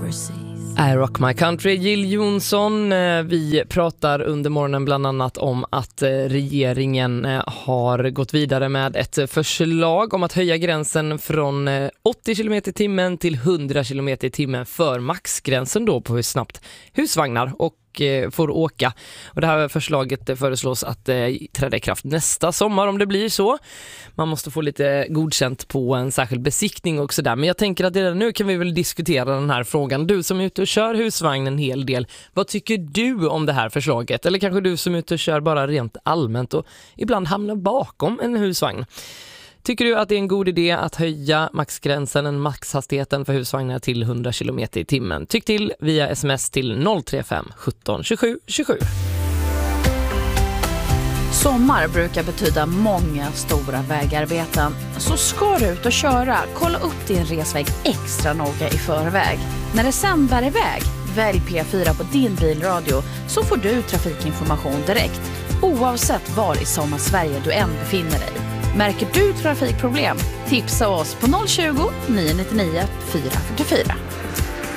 I Rock My Country, Jill Johnson. Vi pratar under morgonen bland annat om att regeringen har gått vidare med ett förslag om att höja gränsen från 80 km i timmen till 100 km i timmen för maxgränsen då på hur snabbt husvagnar och får åka. Och det här förslaget föreslås att träda i kraft nästa sommar om det blir så. Man måste få lite godkänt på en särskild besiktning och sådär. Men jag tänker att redan nu kan vi väl diskutera den här frågan. Du som är ute och kör husvagn en hel del, vad tycker du om det här förslaget? Eller kanske du som är ute och kör bara rent allmänt och ibland hamnar bakom en husvagn. Tycker du att det är en god idé att höja maxgränsen, maxhastigheten för husvagnar till 100 km i timmen? Tyck till via sms till 035 17 27 27. Sommar brukar betyda många stora vägarbeten. Så ska du ut och köra, kolla upp din resväg extra noga i förväg. När det sen bär iväg, välj P4 på din bilradio så får du trafikinformation direkt. Oavsett var i Sommarsverige du än befinner dig. Märker du trafikproblem? Tipsa oss på 020 999 444.